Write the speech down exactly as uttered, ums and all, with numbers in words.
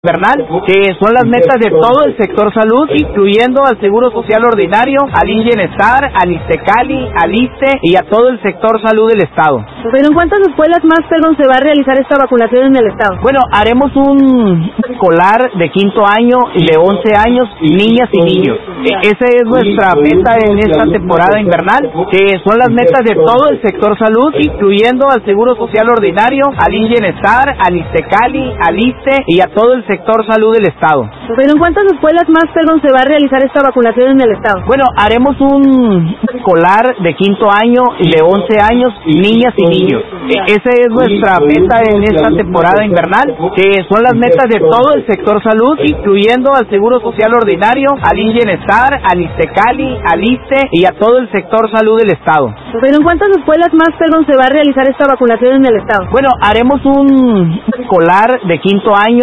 Invernal, que son las metas de todo el sector salud, incluyendo al Seguro Social Ordinario, al I N Bienestar, al ISTECALI, al ISSSTE y a todo el sector salud del Estado. Pero ¿en cuántas escuelas más, perdón, se va a realizar esta vacunación en el Estado? Bueno, haremos un escolar de quinto año y de once años, niñas y niños. Esa es nuestra meta en esta temporada invernal, que son las metas de todo el sector salud, incluyendo al Seguro Social Ordinario, al I N Bienestar, al ISTECALI, al ISSSTE y a todo el sector salud del Estado. Pero ¿en cuántas escuelas más, perdón, se va a realizar esta vacunación en el Estado? Bueno, haremos un escolar de quinto año y de once años, niñas y niños. Esa es nuestra meta en esta temporada invernal, que son las metas de todo el sector salud, incluyendo al Seguro Social Ordinario, al I N Bienestar, al ISTECALI, al ISSSTE y a todo el sector salud del Estado. Pero ¿en cuántas escuelas más, perdón, se va a realizar esta vacunación en el Estado? Bueno, haremos un escolar de quinto año